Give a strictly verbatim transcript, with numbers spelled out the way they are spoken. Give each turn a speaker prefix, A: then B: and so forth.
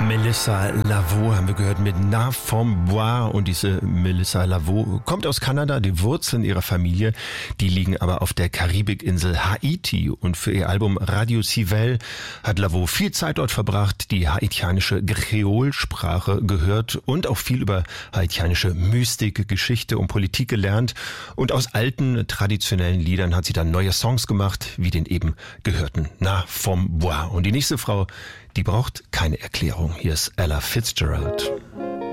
A: Melissa Lavo haben wir gehört mit Na From Bois, und diese Melissa Lavo kommt aus Kanada. Die Wurzeln ihrer Familie, die liegen aber auf der Karibikinsel Haiti, und für ihr Album Radio Civil hat Lavo viel Zeit dort verbracht, die haitianische Kreolsprache gehört und auch viel über haitianische Mystik, Geschichte und Politik gelernt, und aus alten traditionellen Liedern hat sie dann neue Songs gemacht, wie den eben gehörten Na From Bois. Und die nächste Frau, die braucht keine Erklärung. Hier ist Ella Fitzgerald.